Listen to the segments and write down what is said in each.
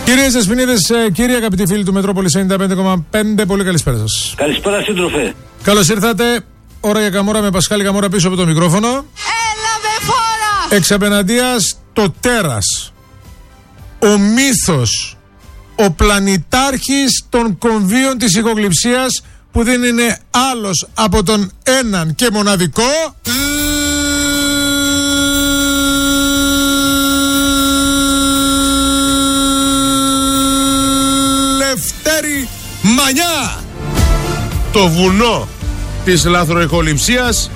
Κυρίες και εσπινίδες, κύριοι αγαπητοί φίλοι του Μετρόπολης 95,5, πολύ καλησπέρα σας. Καλησπέρα, σύντροφε. Καλώς ήρθατε. Ώρα για Καμόρα με Πασχάλη Καμόρα πίσω από το μικρόφωνο. Έλα με φόρα! Εξ απέναντίας το τέρας, ο μύθος, ο πλανητάρχης των κομβίων της ηχογλυψίας, που δεν είναι άλλος από τον έναν και μοναδικό Λευτέρη Μανιά. Το βουνό της λαθροεχοληψίας.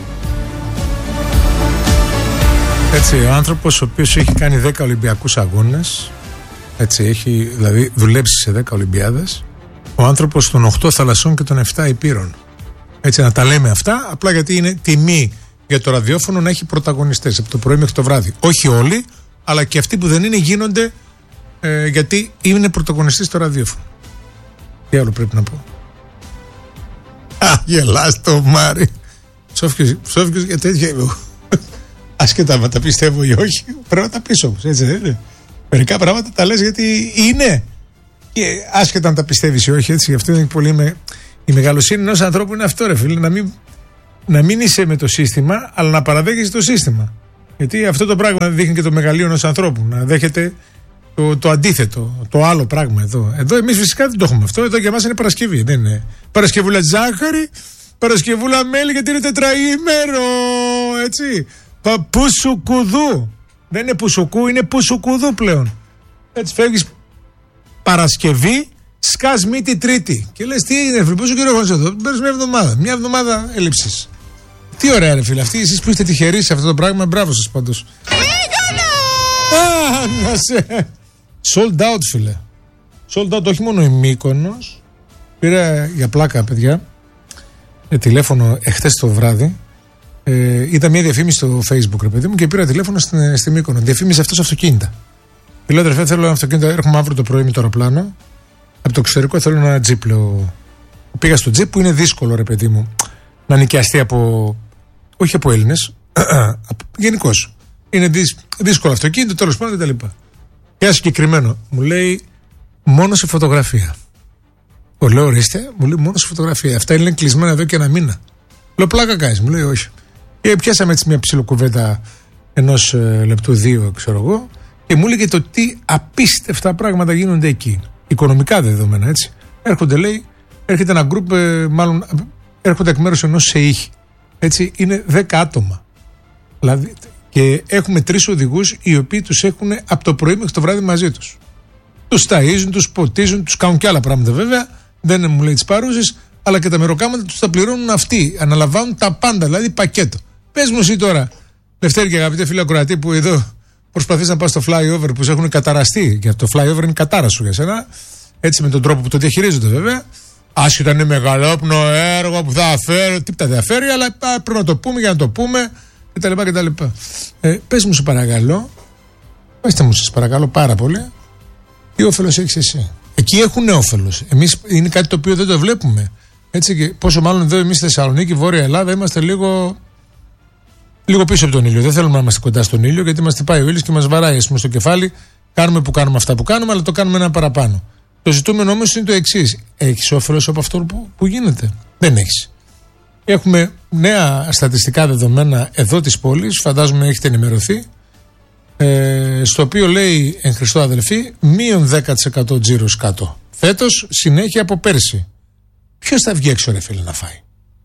Έτσι, ο άνθρωπος ο οποίος έχει κάνει 10 Ολυμπιακούς αγώνες, έτσι, έχει δηλαδή δουλέψει σε 10 Ολυμπιάδες, ο άνθρωπος των 8 θαλασσών και των 7 υπήρων. Έτσι, να τα λέμε αυτά, απλά γιατί είναι τιμή για το ραδιόφωνο να έχει πρωταγωνιστές από το πρωί μέχρι το βράδυ. Όχι όλοι, αλλά και αυτοί που δεν είναι γίνονται γιατί είναι πρωταγωνιστές στο ραδιόφωνο. Τι άλλο πρέπει να πω? Γελάς το Μάρι. Ψόφικος για τέτοια. Άσχετα αν τα πιστεύω ή όχι, πρέπει να τα πεις όμως, έτσι δεν είναι? Μερικά πράγματα τα λες γιατί είναι. Και άσχετα αν τα πιστεύεις ή όχι, έτσι, γι' αυτό είναι πολύ. Η μεγαλοσύνη ενός ανθρώπου είναι αυτό, ρε φίλε, να μην είσαι με το σύστημα, αλλά να παραδέχεσαι το σύστημα. Γιατί αυτό το πράγμα δείχνει και το μεγαλείο ενός ανθρώπου, να δέχεται το αντίθετο, το άλλο πράγμα εδώ. Εδώ εμείς φυσικά δεν το έχουμε αυτό. Εδώ για μας είναι Παρασκευή. Δεν είναι Παρασκευούλα ζάχαρη, Παρασκευούλα μέλι, γιατί είναι τετραήμερο. Έτσι. Πουσουκουδού. Δεν είναι πουσουκού, είναι πουσουκουδού πλέον. Έτσι φεύγεις Παρασκευή, σκάς μύτη Τρίτη. Και λες τι είναι, φίλε, πόσο καιρό έχω εδώ? Παίρνεις μια εβδομάδα έλλειψης. Τι ωραία, ρε φίλε, αυτοί εσείς που είστε τυχεροί σε αυτό το πράγμα, μπράβο σας πάντως. Να σε. Sold out, φίλε. Sold out, όχι μόνο η Μύκονος. Πήρα για πλάκα, παιδιά, τηλέφωνο εχθές το βράδυ. Είδα μια διαφήμιση στο Facebook, ρε παιδί μου, και πήρα τηλέφωνο στη Μύκονο. Διαφήμιση αυτός αυτοκίνητα. Και λέω, αδερφέ, θέλω ένα αυτοκίνητο. Έρχομαι αύριο το πρωί με το αεροπλάνο. Από το εξωτερικό θέλω ένα τζιπ. Πήγα στο τζιπ που είναι δύσκολο, ρε παιδί μου, να νοικιαστεί όχι από Έλληνες, γενικώς. Είναι δύσκολο αυτοκίνητο, τέλος πάντων κτλ. Και ένα συγκεκριμένο μου λέει μόνο σε φωτογραφία. Λέω, ορίστε, μου λέει μόνο σε φωτογραφία. Αυτά είναι κλεισμένα εδώ και ένα μήνα. Λέω, πλάκα κάνεις? Μου λέει, όχι. Και πιάσαμε έτσι μια ψιλοκουβέντα ενός λεπτού, 2, ξέρω εγώ, και μου έλεγε το τι απίστευτα πράγματα γίνονται εκεί. Οικονομικά δεδομένα, έτσι. Έρχεται ένα γκρουπ, μάλλον έρχονται εκ μέρους ενός ΣΕΙΧ. Έτσι, είναι 10 άτομα. Δηλαδή, και έχουμε 3 οδηγούς οι οποίοι τους έχουν από το πρωί μέχρι το βράδυ μαζί τους. Τους ταΐζουν, τους ποτίζουν, τους κάνουν και άλλα πράγματα βέβαια. Δεν μου λέει τις παρούσεις, αλλά και τα μεροκάματα τους τα πληρώνουν αυτοί. Αναλαμβάνουν τα πάντα, δηλαδή πακέτο. Πες μου εσύ τώρα, Λευτέρη και αγαπητέ φίλε ακροατή, που εδώ προσπαθείς να πας στο flyover που σε έχουν καταραστεί. Και το flyover είναι κατάρα σου για σένα. Έτσι, με τον τρόπο που το διαχειρίζονται βέβαια. Άσχετα είναι μεγαλόπνο έργο που θα φέρει, τι θα φέρει, αλλά πρέπει να το πούμε για να το πούμε κτλ. Πες μου, σε παρακαλώ, πέστε μου, σας παρακαλώ πάρα πολύ, τι όφελος έχεις εσύ? Εκεί έχουν όφελος. Εμείς είναι κάτι το οποίο δεν το βλέπουμε. Έτσι, και πόσο μάλλον εδώ εμείς στη Θεσσαλονίκη, Βόρεια Ελλάδα, είμαστε λίγο πίσω από τον ήλιο. Δεν θέλουμε να είμαστε κοντά στον ήλιο, γιατί μας χτυπάει ο ήλιος και μας βαράει, ας πούμε, στο κεφάλι. Κάνουμε αυτά που κάνουμε, αλλά το κάνουμε ένα παραπάνω. Το ζητούμενο όμως είναι το εξής. Έχεις όφελος από αυτό που γίνεται? Δεν έχεις. Έχουμε νέα στατιστικά δεδομένα εδώ της πόλης, φαντάζομαι έχετε ενημερωθεί, στο οποίο λέει, εν Χριστώ αδελφοί, μείον 10% τζίρος κάτω. Φέτος, συνέχεια από πέρσι. Ποιος θα βγει έξω, ρε φίλε, να φάει?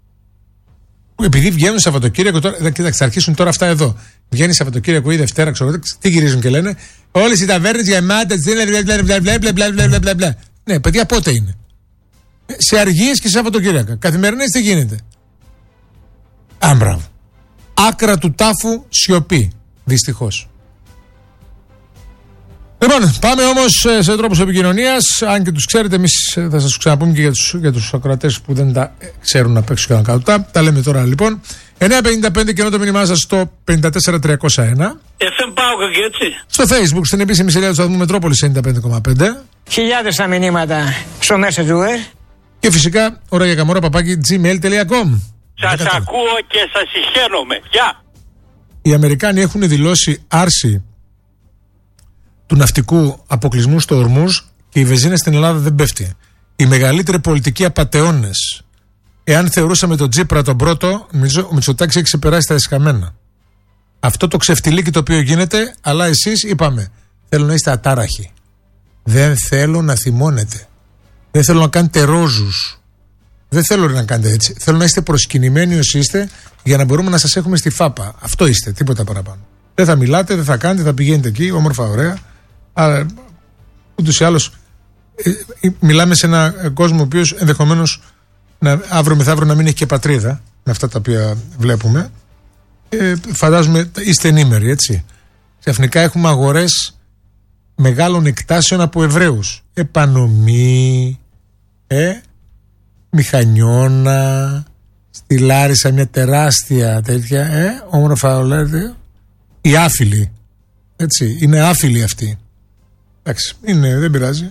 Επειδή βγαίνουν Σαββατοκύριακο τώρα, κοίταξε, θα αρχίσουν τώρα αυτά εδώ. Βγαίνει Σαββατοκύριακο ή Δευτέρα, ξέρω, τι γυρίζουν και λένε? Όλες οι ταβέρνες γεμάτες, ναι, παιδιά, πότε είναι? Σε αργίες και Σαββατοκύριακα. Καθημερινές τι γίνεται? Άμπραβο. Άκρα του τάφου σιωπή. Δυστυχώς. Λοιπόν, πάμε όμως σε τρόπους επικοινωνίας. Αν και τους ξέρετε, εμείς θα σας ξαναπούμε και για τους ακροατές που δεν τα ξέρουν να παίξουν και να κάνουν. Τα λέμε τώρα λοιπόν. 955 και ενώ το μήνυμά σας στο 54301. FM Πάοκ και έτσι. Στο Facebook, στην επίσημη σελίδα του σταθμού Μετρόπολης 95,5. Χιλιάδες τα μηνύματα στο Messenger. Και φυσικά, ώρα για Καμόρα @gmail.com. Σας ακούω και σας συγχαίρομαι. Γεια. Οι Αμερικάνοι έχουν δηλώσει άρση του ναυτικού αποκλεισμού στο Ορμούζ Και η βενζίνα στην Ελλάδα δεν πέφτει. Οι μεγαλύτεροι πολιτικοί απατεώνες. Εάν θεωρούσαμε τον Τσίπρα τον πρώτο, νομίζω ο Μητσοτάκης έχει ξεπεράσει τα εσκαμμένα. Αυτό το ξεφτιλίκι το οποίο γίνεται, αλλά εσείς είπαμε, θέλω να είστε ατάραχοι. Δεν θέλω να θυμώνετε. Δεν θέλω να κάνετε ρόζους. Δεν θέλω να κάνετε έτσι. Θέλω να είστε προσκυνημένοι όσοι είστε, για να μπορούμε να σας έχουμε στη φάπα. Αυτό είστε, τίποτα παραπάνω. Δεν θα μιλάτε, δεν θα κάνετε, θα πηγαίνετε εκεί, όμορφα, ωραία. Αλλά ούτως ή άλλως μιλάμε σε έναν κόσμο ο οποίος ενδεχομένως αύριο μεθαύριο να μην έχει και πατρίδα, με αυτά τα οποία βλέπουμε. Φαντάζομαι είστε ενήμεροι, έτσι. Ξαφνικά έχουμε αγορές μεγάλων εκτάσεων από Εβραίους. Επανομή, Μηχανιώνα, στη Λάρισα μια τεράστια τέτοια, όμορφα όλα. Οι άφιλοι, έτσι, είναι άφιλοι αυτοί. Εντάξει, δεν πειράζει.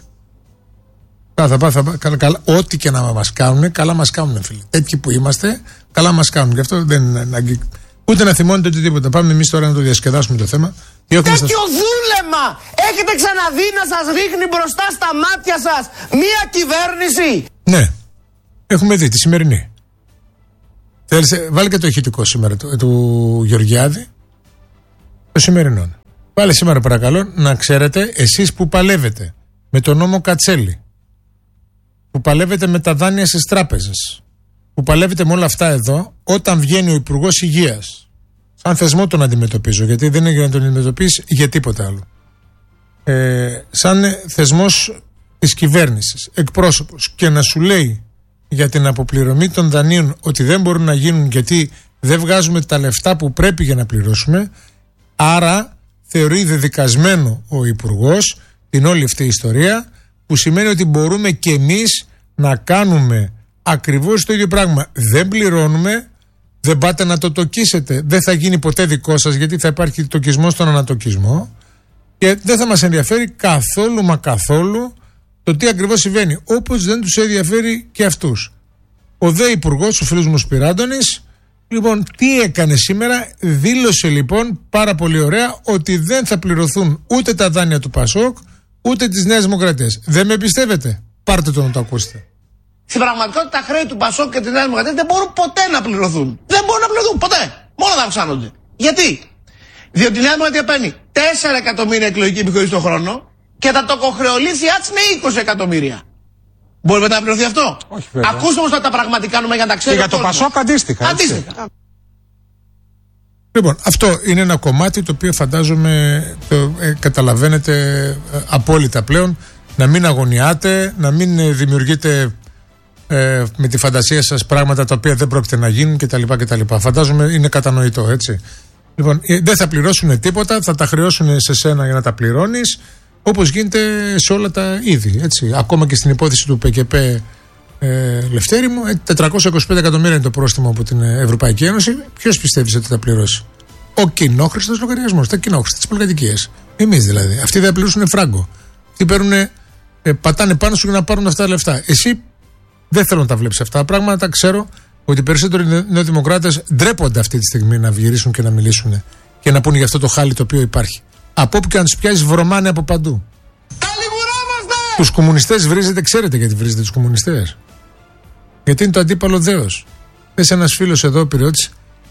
Καλά, ό,τι και να μας κάνουν, καλά μας κάνουν, φίλοι. Τέτοιοι που είμαστε, καλά μας κάνουν. Γι' αυτό δεν είναι ανάγκη ούτε να θυμώνετε ούτε τίποτα. Πάμε εμείς τώρα να το διασκεδάσουμε το θέμα. Τέτοιο δούλεμα έχετε ξαναδεί να σας ρίχνει μπροστά στα μάτια σας μία κυβέρνηση? Ναι, έχουμε δει τη σημερινή. Βάλε και το ηχητικό σήμερα του Γεωργιάδη. Το σημερινό. Βάλε σήμερα παρακαλώ, να ξέρετε εσείς που παλεύετε με τον νόμο Κατσέλη, που παλεύετε με τα δάνεια στις τράπεζες, που παλεύετε με όλα αυτά εδώ, όταν βγαίνει ο Υπουργός Υγείας, σαν θεσμό τον αντιμετωπίζω, γιατί δεν είναι για να τον αντιμετωπίσει για τίποτα άλλο, σαν θεσμός της κυβέρνησης, εκπρόσωπος, και να σου λέει για την αποπληρωμή των δανείων ότι δεν μπορούν να γίνουν γιατί δεν βγάζουμε τα λεφτά που πρέπει για να πληρώσουμε, άρα θεωρεί δεδικασμένο ο Υπουργός την όλη αυτή η ιστορία, που σημαίνει ότι μπορούμε και εμείς να κάνουμε ακριβώς το ίδιο πράγμα. Δεν πληρώνουμε, δεν πάτε να το τοκίσετε, δεν θα γίνει ποτέ δικό σας, γιατί θα υπάρχει τοκισμός στον ανατοκισμό και δεν θα μας ενδιαφέρει καθόλου μα καθόλου το τι ακριβώς συμβαίνει, όπως δεν τους ενδιαφέρει και αυτούς. Ο ΔΕ Υπουργός, ο φίλος μου Σπυράντονης, λοιπόν, τι έκανε σήμερα? Δήλωσε λοιπόν πάρα πολύ ωραία ότι δεν θα πληρωθούν ούτε τα δάνεια του Πασόκ ούτε της Νέας Δημοκρατίας. Δεν με πιστεύετε? Πάρτε το να το ακούσετε. Στην πραγματικότητα τα χρέη του Πασόκ και της Νέας Δημοκρατίας δεν μπορούν ποτέ να πληρωθούν. Δεν μπορούν να πληρωθούν ποτέ. Μόνο να αυξάνονται. Γιατί? Διότι η Νέα Δημοκρατία παίρνει 4 εκατομμύρια εκλογική επιχορήγηση το χρόνο και τα τοκοχρεωλήθειά της είναι 20 εκατομμύρια. Μπορεί μετά να πληρωθεί αυτό? Όχι, βέβαια. Ακούστε όμως τα πραγματικά νούμερα για να τα ξέρετε. Και για το Πασόκ αντίστοιχα. Λοιπόν, αυτό είναι ένα κομμάτι το οποίο φαντάζομαι καταλαβαίνετε απόλυτα πλέον. Να μην αγωνιάτε, να μην δημιουργείτε με τη φαντασία σας πράγματα τα οποία δεν πρόκειται να γίνουν κτλ. Φαντάζομαι είναι κατανοητό, έτσι. Λοιπόν, δεν θα πληρώσουν τίποτα, θα τα χρεώσουν σε σένα για να τα πληρώνεις, όπως γίνεται σε όλα τα είδη, έτσι. Ακόμα και στην υπόθεση του ΠΚΠ, Λευτέρη μου, 425 εκατομμύρια είναι το πρόστιμο από την Ευρωπαϊκή Ένωση. Ποιος πιστεύει ότι θα πληρώσει? Ο κοινόχρηστος λογαριασμός, τα κοινόχρηστες πολυκατοικίες. Εμείς δηλαδή. Αυτοί δεν θα πληρώσουν φράγκο. Αυτοί πατάνε πάνω σου για να πάρουν αυτά τα λεφτά. Εσύ δεν θέλω να τα βλέπεις αυτά τα πράγματα. Ξέρω ότι οι περισσότεροι νεοδημοκράτες ντρέπονται αυτή τη στιγμή να γυρίσουν και να μιλήσουν και να πούνε για αυτό το χάλι το οποίο υπάρχει. Από όπου και αν τους πιάσεις, βρωμάνε από παντού. Τους κομμουνιστές βρίζετε, ξέρετε γιατί βρίζετε τους κομμουνιστές? Γιατί είναι το αντίπαλο δέος. Θες ένας φίλος εδώ, πυριώτης,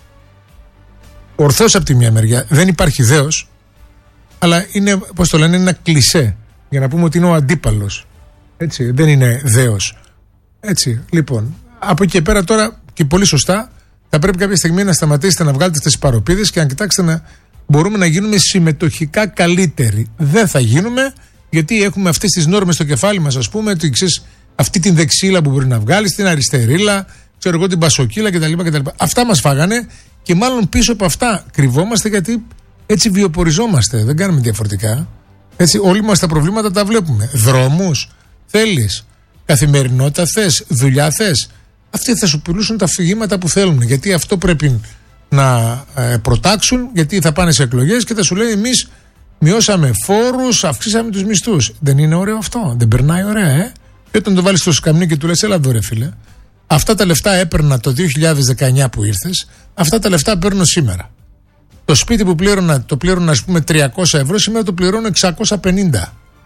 ορθώς από τη μια μεριά, δεν υπάρχει δέος, αλλά είναι, πώς το λένε, είναι ένα κλισέ για να πούμε ότι είναι ο αντίπαλος. Έτσι, δεν είναι δέος. Έτσι, λοιπόν, από εκεί και πέρα τώρα, και πολύ σωστά, θα πρέπει κάποια στιγμή να σταματήσετε να βγάλετε τις παροπίδες και να κοιτάξετε να μπορούμε να γίνουμε συμμετοχικά καλύτεροι. Δεν θα γίνουμε, γιατί έχουμε αυτές τις νόρμες στο κεφάλι μας, ας πούμε, ότι ξέρεις, αυτή την δεξίλα που μπορεί να βγάλεις, την αριστερίλα, ξέρω εγώ, την πασοκίλα κτλ. Αυτά μας φάγανε και μάλλον πίσω από αυτά κρυβόμαστε, γιατί έτσι βιοποριζόμαστε. Δεν κάνουμε διαφορετικά. Έτσι, όλοι μας τα προβλήματα τα βλέπουμε. Δρόμους θέλεις, καθημερινότητα θες, δουλειά θες. Αυτοί θα σου πουλούσουν τα αφηγήματα που θέλουν, γιατί αυτό πρέπει να προτάξουν, γιατί θα πάνε σε εκλογές και θα σου λέει εμείς μειώσαμε φόρους, αυξήσαμε τους μισθούς. Δεν είναι ωραίο αυτό? Δεν περνάει ωραία, Και όταν το βάλεις στο σκαμνί και του λες έλα εδώ ρε φίλε, αυτά τα λεφτά έπαιρνα το 2019 που ήρθες, αυτά τα λεφτά παίρνω σήμερα. Το σπίτι που πλήρωνα, το πλήρωνα ας πούμε 300 ευρώ, σήμερα το πληρώνω 650.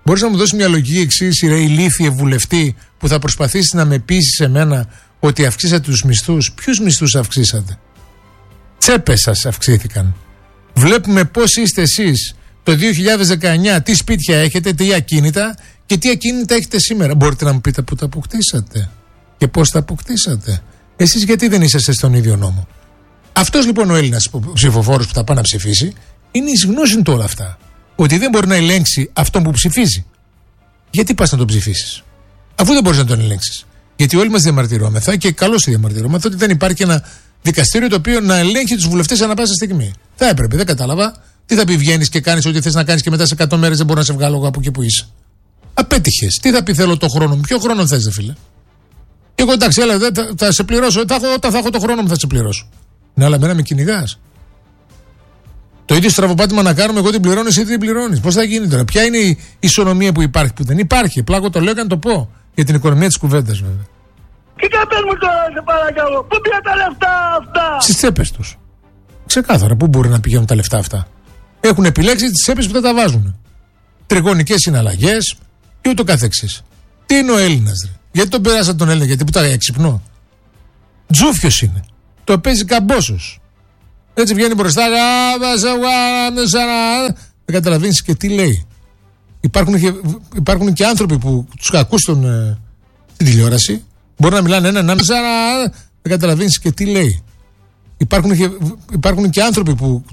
Μπορείς να μου δώσεις μια λογική εξήγηση, ρε ηλίθιε βουλευτή, που θα προσπαθήσει να με πείσει σε μένα ότι αυξήσατε τους μισθούς? Ποιους μισθούς αυξήσατε? Τσέπες σας αυξήθηκαν. Βλέπουμε πώς είστε εσείς το 2019, τι σπίτια έχετε, τι ακίνητα και τι ακίνητα έχετε σήμερα. Μπορείτε να μου πείτε πού τα αποκτήσατε και πώς τα αποκτήσατε? Εσείς γιατί δεν είσαστε στον ίδιο νόμο? Αυτός λοιπόν ο Έλληνας ψηφοφόρος που θα πάει να ψηφίσει είναι εις γνώση του όλα αυτά. Ότι δεν μπορεί να ελέγξει αυτόν που ψηφίζει. Γιατί πας να τον ψηφίσεις, αφού δεν μπορείς να τον ελέγξεις? Γιατί όλοι μας διαμαρτυρόμεθα, και καλώς διαμαρτυρόμεθα, ότι δεν υπάρχει ένα δικαστήριο το οποίο να ελέγχει τους βουλευτές ανά πάσα στιγμή. Θα έπρεπε, δεν κατάλαβα. Τι θα πει, βγαίνεις και κάνεις ό,τι θες να κάνεις και μετά σε 100 μέρες δεν μπορώ να σε βγάλω από εκεί που είσαι? Απέτυχες. Τι θα πει, θέλω το χρόνο μου? Ποιο χρόνο θες, δε φίλε? Και εγώ εντάξει, έλα, θα σε πληρώσω. Όταν θα έχω το χρόνο μου θα σε πληρώσω. Ναι, αλλά μένα με κυνηγάς. Το ίδιο στραβοπάτημα να κάνουμε, εγώ την πληρώνω, εσύ την πληρώνεις. Πώς θα γίνει τώρα? Ποια είναι η ισονομία που υπάρχει, που δεν υπάρχει? Πλάκο το λέω και να το πω. Για την οικονομία της κουβέντας, βέβαια. Τι κάνεις μου τώρα, σε παρακαλώ? Πού πήγαν τα λεφτά αυτά? Στις τσέπες τους. Ξεκάθαρα, πού μπορεί να πηγαίνουν τα λεφτά αυτά? Έχουν επιλέξει τις τσέπες που τα βάζουν. Τριγωνικές συναλλαγές και ούτω καθεξής. Τι είναι ο Έλληνας, ρε? Γιατί τον περάσατε τον Έλληνα? Γιατί που τα ξυπνώ? Τζούφιος είναι. Το παίζει καμπόσος. Έτσι βγαίνει μπροστά. Δεν καταλαβαίνεις και τι λέει. Υπάρχουν και άνθρωποι που τους ακούς στην τηλεόραση. Μπορεί να μιλάνε έναν. Δεν καταλαβαίνεις και τι λέει. Υπάρχουν και άνθρωποι που